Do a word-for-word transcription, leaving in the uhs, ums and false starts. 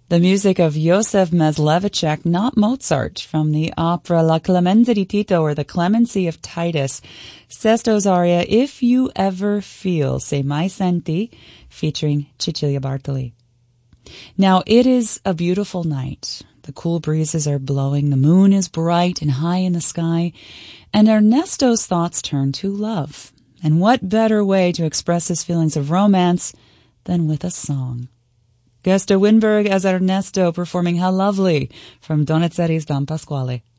The music of Josef Mysliveček, not Mozart, from the opera La Clemenza di Tito, or The Clemency of Titus. Sesto's aria, If You Ever Feel, Se Mai Senti, featuring Cecilia Bartoli. Now, it is a beautiful night. The cool breezes are blowing, the moon is bright and high in the sky, and Ernesto's thoughts turn to love. And what better way to express his feelings of romance than with a song? Gösta Winberg as Ernesto performing How Lovely from Donizetti's Don Pasquale.